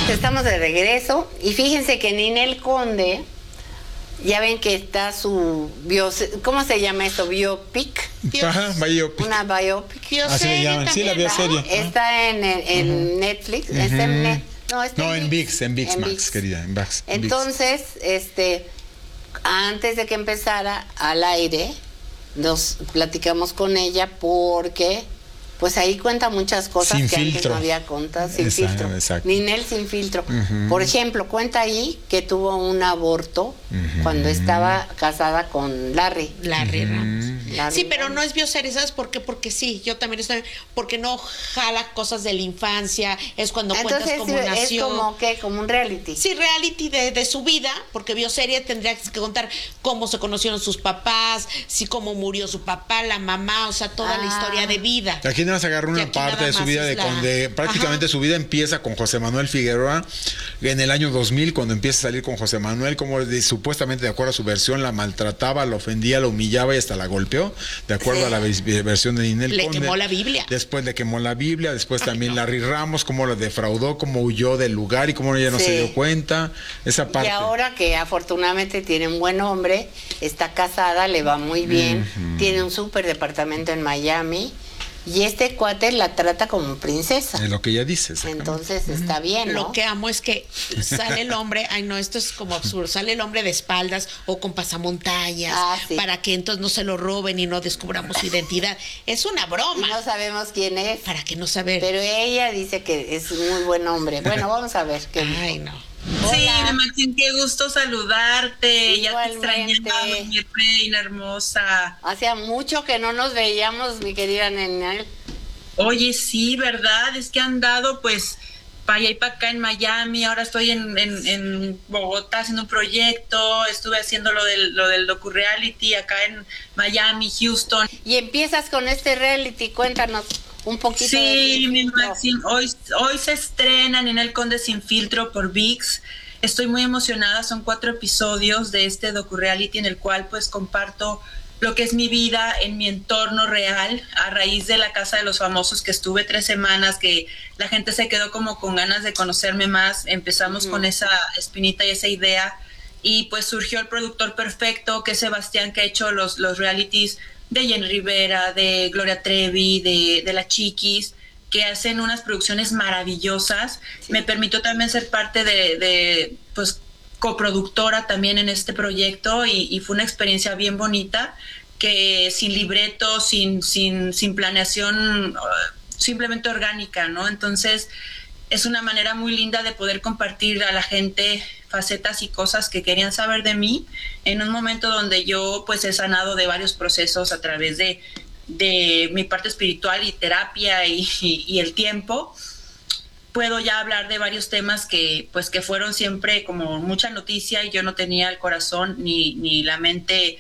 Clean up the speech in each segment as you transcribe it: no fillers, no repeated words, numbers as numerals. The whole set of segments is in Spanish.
Estamos de regreso y fíjense que Ninel Conde, ya ven que está su ¿cómo se llama esto? Biopic. Ajá, biopic. Una biopic. Así le llaman, sí, la bioserie. Está en Netflix, está en ViX, en ViX Max, querida, en ViX. Entonces, antes de que empezara al aire, nos platicamos con ella porque pues ahí cuenta muchas cosas sin que filtro. Antes no había contado, sin filtro. Exacto. Ninel sin filtro. Por ejemplo, cuenta ahí que tuvo un aborto cuando estaba casada con Larry Ramos. Sí, pero Ramos. no es bioserie, ¿sabes por qué? Porque sí, yo también estoy, porque no jala cosas de la infancia, es cuando cuentas cómo nació. Es como que, como un reality. Sí, reality de su vida, porque bioserie tendría que contar cómo se conocieron sus papás, cómo murió su papá, la mamá, o sea, toda la historia de vida. Aquí nada más agarra una parte de su vida, prácticamente su vida empieza con José Manuel Figueroa en el año 2000, cuando empieza a salir con José Manuel, como supuestamente, de acuerdo a su versión, la maltrataba, la ofendía, la humillaba y hasta la golpeó, de acuerdo a la versión de Ninel Conde. Le quemó la Biblia. Después le quemó la Biblia, después también Larry Ramos, cómo lo defraudó, cómo huyó del lugar y cómo ella no se dio cuenta, esa parte. Y ahora que afortunadamente tiene un buen hombre, está casada, le va muy bien, tiene un súper departamento en Miami. Y este cuate la trata como princesa. Es lo que ella dice. Entonces está bien, ¿no? Lo que amo es que sale el hombre, esto es como absurdo, sale el hombre de espaldas o con pasamontañas, para que entonces no se lo roben y no descubramos su identidad. Es una broma. Y no sabemos quién es. ¿Para qué no saber? Pero ella dice que es un muy buen hombre. Bueno, vamos a ver qué dijo. Ay, no. Sí, Maxine, qué gusto saludarte. Igualmente. Ya te extrañaba, mi reina hermosa. Hacía mucho que no nos veíamos, mi querida Ninel. Oye, sí, ¿verdad? Es que han dado, pues, para allá y para acá en Miami. Ahora estoy en Bogotá haciendo un proyecto. Estuve haciendo lo del docu-reality acá en Miami, Houston. Y empiezas con este reality, cuéntanos un poquito. Sí, mi Maxine, hoy se estrena Ninel Conde Sin Filtro por ViX. Estoy muy emocionada, son 4 episodios de este docu-reality en el cual pues comparto lo que es mi vida en mi entorno real, a raíz de la Casa de los Famosos, que estuve 3 semanas, que la gente se quedó como con ganas de conocerme más. Empezamos con esa espinita y esa idea, y pues surgió el productor perfecto, que es Sebastián, que ha hecho los realities de Jenny Rivera, de Gloria Trevi, de La Chiquis, que hacen unas producciones maravillosas. Sí. Me permitió también ser parte de pues coproductora también en este proyecto, y fue una experiencia bien bonita, que sin libreto, sin planeación, simplemente orgánica, ¿no? Entonces es una manera muy linda de poder compartir a la gente facetas y cosas que querían saber de mí en un momento donde yo pues he sanado de varios procesos a través de mi parte espiritual y terapia y el tiempo. Puedo ya hablar de varios temas que fueron siempre como mucha noticia, y yo no tenía el corazón ni la mente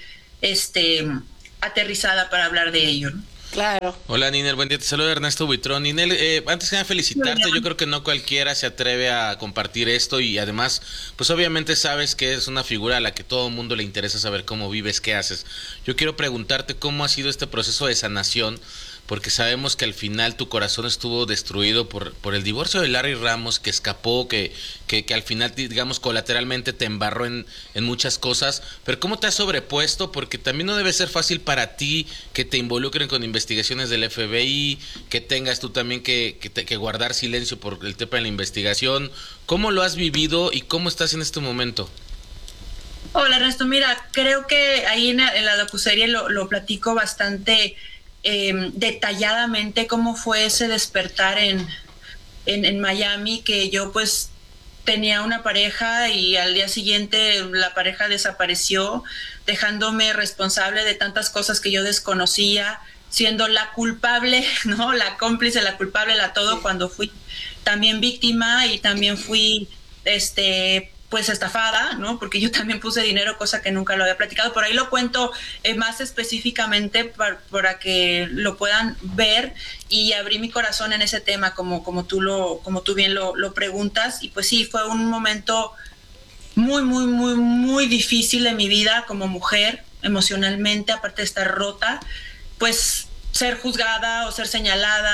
aterrizada para hablar de ello, ¿no? Claro. Hola, Ninel, buen día, te saluda Ernesto Buitrón. Ninel, antes que nada felicitarte, yo creo que no cualquiera se atreve a compartir esto, y además, pues obviamente sabes que es una figura a la que todo el mundo le interesa saber cómo vives, qué haces. Yo quiero preguntarte cómo ha sido este proceso de sanación, porque sabemos que al final tu corazón estuvo destruido por el divorcio de Larry Ramos, que escapó, que al final, digamos, colateralmente te embarró en muchas cosas, pero ¿cómo te has sobrepuesto? Porque también no debe ser fácil para ti que te involucren con investigaciones del FBI, que tengas tú también que guardar silencio por el tema de la investigación. ¿Cómo lo has vivido y cómo estás en este momento? Hola, Ernesto, mira, creo que ahí en la docuserie lo platico bastante detalladamente, cómo fue ese despertar en Miami, que yo pues tenía una pareja y al día siguiente la pareja desapareció, dejándome responsable de tantas cosas que yo desconocía, siendo la culpable, ¿no? La cómplice, la culpable, la todo, cuando fui también víctima, y también fui pues estafada, ¿no? Porque yo también puse dinero, cosa que nunca lo había platicado. Por ahí lo cuento más específicamente para que lo puedan ver, y abrí mi corazón en ese tema, como tú bien lo preguntas. Y pues sí, fue un momento muy, muy, muy, muy difícil de mi vida como mujer, emocionalmente, aparte de estar rota, pues ser juzgada o ser señalada,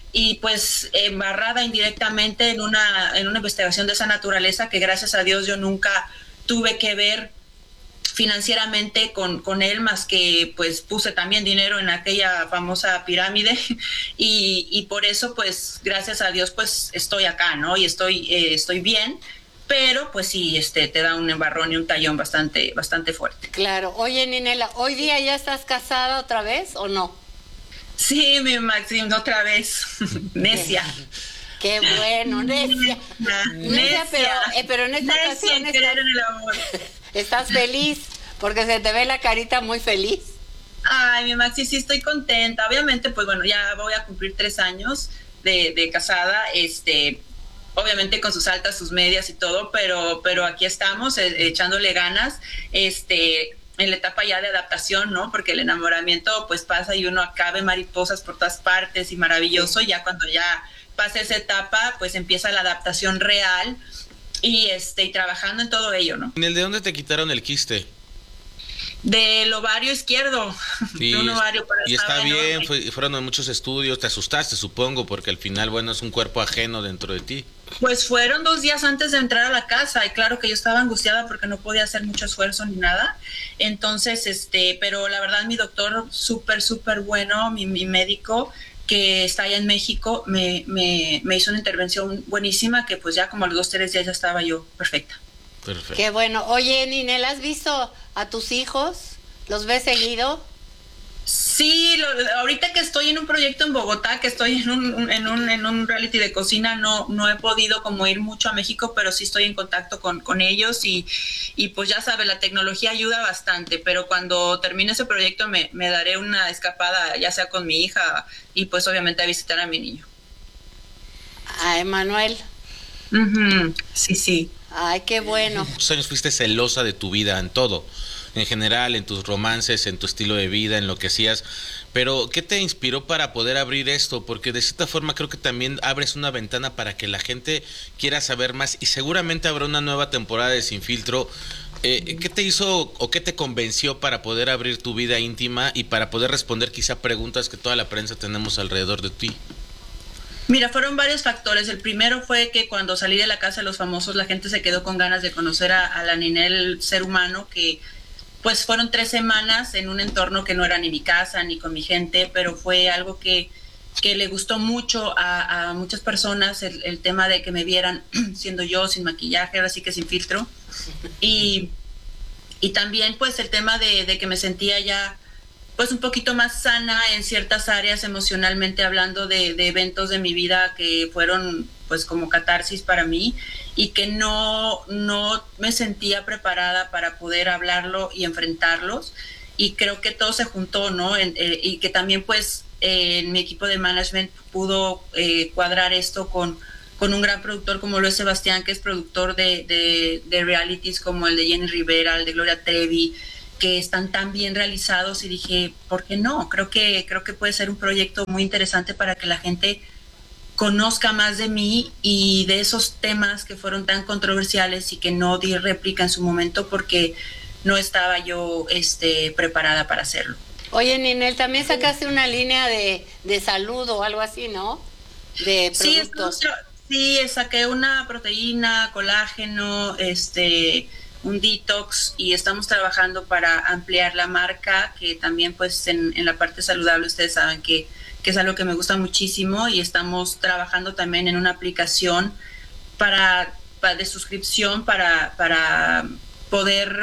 y pues embarrada indirectamente en una investigación de esa naturaleza que gracias a Dios yo nunca tuve que ver financieramente con él, más que pues puse también dinero en aquella famosa pirámide y por eso pues gracias a Dios pues estoy acá, ¿no? Y estoy bien, pero pues sí, te da un embarrón y un tallón bastante fuerte. Claro. Oye, Ninela, ¿hoy día ya estás casada otra vez o no? Sí, mi Maxim, otra vez. Necia. Qué bueno, necia. Necia, pero en esta ocasión estás feliz, porque se te ve la carita muy feliz. Ay, mi Maxi, sí estoy contenta. Obviamente, pues bueno, ya voy a cumplir 3 años de casada, obviamente con sus altas, sus medias y todo, pero aquí estamos echándole ganas, en la etapa ya de adaptación, ¿no? Porque el enamoramiento pues pasa y uno acabe mariposas por todas partes y maravilloso, ya cuando ya pasa esa etapa, pues empieza la adaptación real y trabajando en todo ello, ¿no? ¿De dónde te quitaron el quiste? Del ovario izquierdo. Sí, de un ovario y está bien, fueron muchos estudios, te asustaste, supongo, porque al final, bueno, es un cuerpo ajeno dentro de ti. Pues fueron 2 días antes de entrar a la casa y claro que yo estaba angustiada porque no podía hacer mucho esfuerzo ni nada. Entonces, pero la verdad mi doctor súper bueno, mi médico que está allá en México, me hizo una intervención buenísima que pues ya como a los 2-3 días ya estaba yo perfecta. Perfecto. Qué bueno. Oye, Ninel, ¿has visto a tus hijos? ¿Los ves seguido? Sí, ahorita que estoy en un proyecto en Bogotá, que estoy en un reality de cocina, no he podido como ir mucho a México, pero sí estoy en contacto con ellos y pues ya sabes, la tecnología ayuda bastante, pero cuando termine ese proyecto me daré una escapada, ya sea con mi hija y pues obviamente a visitar a mi niño. A Emanuel. Sí. Ay, qué bueno. ¿Cuántos años fuiste celosa de tu vida en todo? En general, en tus romances, en tu estilo de vida, en lo que hacías. Pero, ¿qué te inspiró para poder abrir esto? Porque de cierta forma creo que también abres una ventana para que la gente quiera saber más. Y seguramente habrá una nueva temporada de Sin Filtro. ¿Qué te hizo o qué te convenció para poder abrir tu vida íntima y para poder responder quizá preguntas que toda la prensa tenemos alrededor de ti? Mira, fueron varios factores. El primero fue que cuando salí de la casa de los famosos, la gente se quedó con ganas de conocer a la Ninel ser humano, que pues fueron 3 semanas en un entorno que no era ni mi casa ni con mi gente, pero fue algo que le gustó mucho a muchas personas, el tema de que me vieran siendo yo, sin maquillaje, ahora sí que sin filtro. Y también pues el tema de que me sentía ya pues un poquito más sana en ciertas áreas emocionalmente hablando de eventos de mi vida que fueron pues como catarsis para mí y que no me sentía preparada para poder hablarlo y enfrentarlos y creo que todo se juntó, ¿no? Y que también pues en mi equipo de management pudo cuadrar esto con un gran productor como lo es Sebastián, que es productor de realities como el de Jenny Rivera, el de Gloria Trevi, que están tan bien realizados y dije, ¿por qué no? Creo que puede ser un proyecto muy interesante para que la gente conozca más de mí y de esos temas que fueron tan controversiales y que no di réplica en su momento porque no estaba yo preparada para hacerlo. Oye, Ninel, también sacaste una línea de salud o algo así, ¿no? De productos. Sí, saqué una proteína, colágeno, un detox y estamos trabajando para ampliar la marca, que también pues en la parte saludable ustedes saben que es algo que me gusta muchísimo y estamos trabajando también en una aplicación de suscripción para poder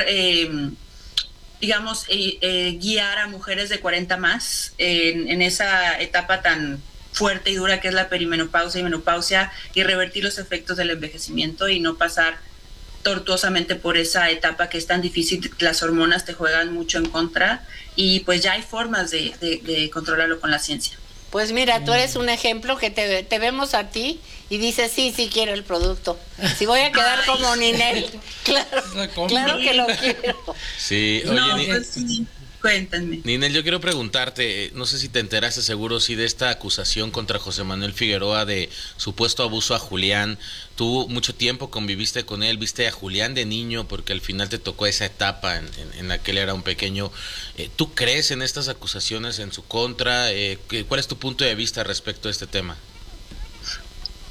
guiar a mujeres de 40 más en esa etapa tan fuerte y dura que es la perimenopausia y menopausia y revertir los efectos del envejecimiento y no pasar tortuosamente por esa etapa que es tan difícil, las hormonas te juegan mucho en contra y pues ya hay formas de controlarlo con la ciencia. Pues mira, tú eres un ejemplo que te vemos a ti y dices, sí quiero el producto. Si voy a quedar como Ninel, claro que lo quiero. Sí, oye, pues sí. Cuéntenme. Ninel, yo quiero preguntarte, no sé si te enteraste seguro sí de esta acusación contra José Manuel Figueroa de supuesto abuso a Julián. Tú mucho tiempo conviviste con él, viste a Julián de niño porque al final te tocó esa etapa en la que él era un pequeño. ¿Tú crees en estas acusaciones en su contra? ¿Cuál es tu punto de vista respecto a este tema?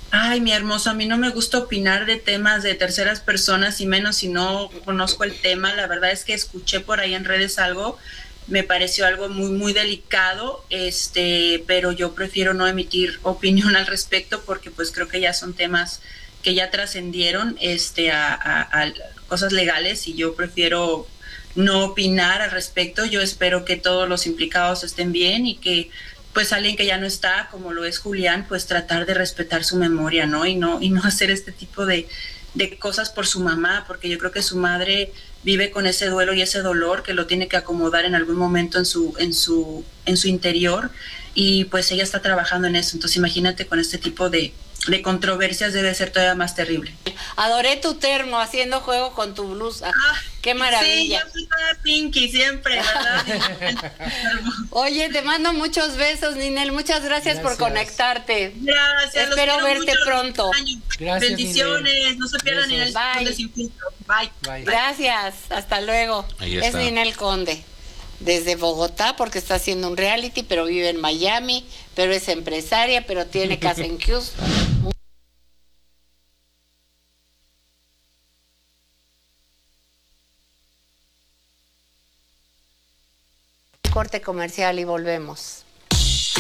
Ay, mi hermoso, a mí no me gusta opinar de temas de terceras personas y menos si no conozco el tema. La verdad es que escuché por ahí en redes algo, me pareció algo muy, muy delicado, pero yo prefiero no emitir opinión al respecto porque pues creo que ya son temas que ya trascendieron, a cosas legales y yo prefiero no opinar al respecto. Yo espero que todos los implicados estén bien y que pues alguien que ya no está, como lo es Julián, pues tratar de respetar su memoria, ¿no? Y no hacer este tipo de cosas por su mamá, porque yo creo que su madre vive con ese duelo y ese dolor que lo tiene que acomodar en algún momento en su interior, y pues ella está trabajando en eso. Entonces imagínate con este tipo de controversias, debe ser todavía más terrible. Adoré tu termo haciendo juego con tu blusa. Qué maravilla. Sí, yo fui toda Pinky siempre, ¿verdad? Oye, te mando muchos besos, Ninel. Muchas gracias por conectarte. Gracias. Espero verte pronto. Gracias, bendiciones. Ninel. No se pierdan en el Conde Sin Filtro. Bye. Bye. Gracias. Hasta luego. Es Ninel Conde. Desde Bogotá, porque está haciendo un reality, pero vive en Miami, pero es empresaria, pero tiene casa en Houston. Corte comercial y volvemos.